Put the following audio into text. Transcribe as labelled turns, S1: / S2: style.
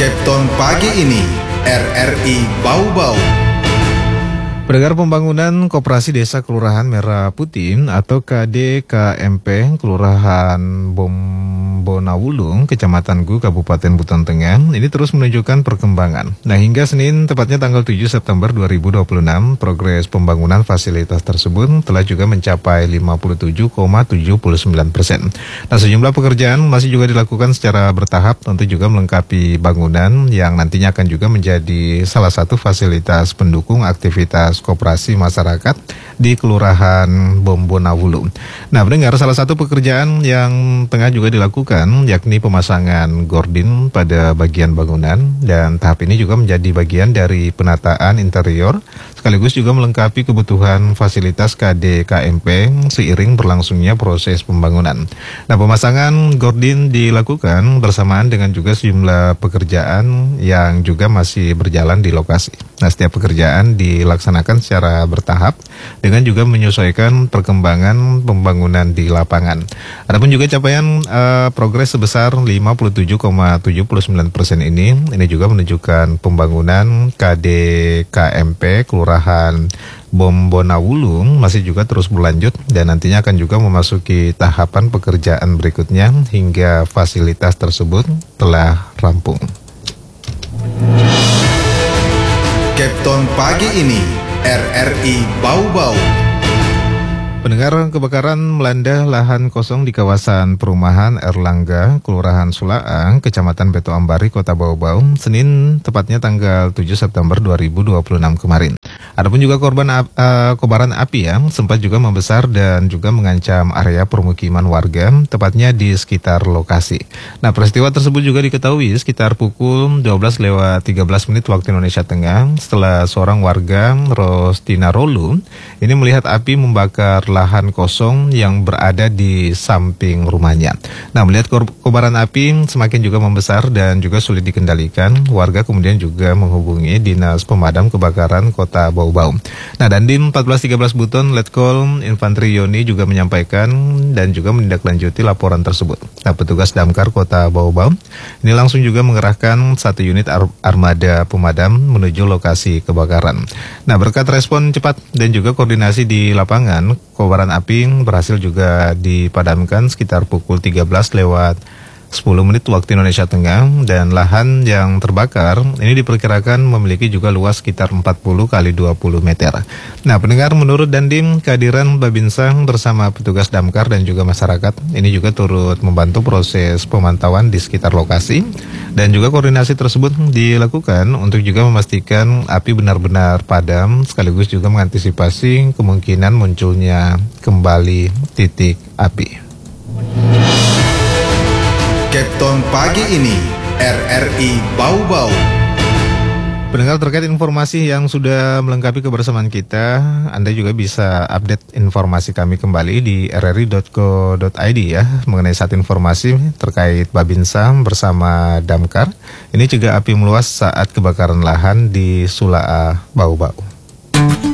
S1: Kepton pagi ini, RRI Bau-Bau.
S2: Pendengar, pembangunan Koperasi Desa Kelurahan Merah Putih atau KDKMP Kelurahan Bombonawulung, Kecamatan Gu, Kabupaten Buton Tengah, ini terus menunjukkan perkembangan. Nah, hingga Senin, tepatnya tanggal 7 September 2026, progres pembangunan fasilitas tersebut telah juga mencapai 57,79%. Nah, sejumlah pekerjaan masih juga dilakukan secara bertahap, tentu juga melengkapi bangunan yang nantinya akan juga menjadi salah satu fasilitas pendukung aktivitas koperasi masyarakat di Kelurahan Bombonawulung. Nah, pendengar, salah satu pekerjaan yang tengah juga dilakukan yakni pemasangan gordin pada bagian bangunan, dan tahap ini juga menjadi bagian dari penataan interior sekaligus juga melengkapi kebutuhan fasilitas KDKMP seiring berlangsungnya proses pembangunan. Nah, pemasangan gordin dilakukan bersamaan dengan juga sejumlah pekerjaan yang juga masih berjalan di lokasi. Nah, setiap pekerjaan dilaksanakan secara bertahap dengan juga menyesuaikan perkembangan pembangunan di lapangan. Adapun juga capaian progres sebesar 57,79% ini juga menunjukkan pembangunan KDKMP Kelurahan Bombonawulung masih juga terus berlanjut dan nantinya akan juga memasuki tahapan pekerjaan berikutnya hingga fasilitas tersebut telah rampung.
S1: Kepton pagi ini, RRI Bau-Bau.
S2: Pendengar, kebakaran melanda lahan kosong di kawasan perumahan Erlangga, Kelurahan Sulaang, Kecamatan Beto Ambari, Kota Bau-Bau, Senin tepatnya tanggal 7 September 2026 kemarin. Adapun juga kobaran api yang sempat juga membesar dan juga mengancam area permukiman warga, tepatnya di sekitar lokasi. Nah, peristiwa tersebut juga diketahui sekitar pukul 12:13 waktu Indonesia Tengah setelah seorang warga, Rostina Rolu, ini melihat api membakar lahan kosong yang berada di samping rumahnya. Nah, melihat kobaran api semakin juga membesar dan juga sulit dikendalikan, warga kemudian juga menghubungi Dinas Pemadam Kebakaran Kota Bau-Bau. Nah, Dandim 1413 Buton Letkol Infantri Yoni juga menyampaikan dan juga menindaklanjuti laporan tersebut. Nah, petugas Damkar Kota Bau-Bau ini langsung juga mengerahkan satu unit armada pemadam menuju lokasi kebakaran. Nah, berkat respon cepat dan juga koordinasi di lapangan, kobaran api berhasil juga dipadamkan sekitar pukul 13:10 waktu Indonesia Tengah, dan lahan yang terbakar ini diperkirakan memiliki juga luas sekitar 40 kali 20 meter. Nah, pendengar, menurut Dandim, kehadiran Babinsa bersama petugas Damkar dan juga masyarakat ini juga turut membantu proses pemantauan di sekitar lokasi, dan juga koordinasi tersebut dilakukan untuk juga memastikan api benar-benar padam sekaligus juga mengantisipasi kemungkinan munculnya kembali titik api.
S1: Kepton pagi ini, RRI Bau-Bau.
S2: Pendengar, terkait informasi yang sudah melengkapi kebersamaan kita, Anda juga bisa update informasi kami kembali di rri.co.id ya, mengenai satu informasi terkait Babinsa bersama Damkar. Ini juga api meluas saat kebakaran lahan di Sulaa Bau-Bau.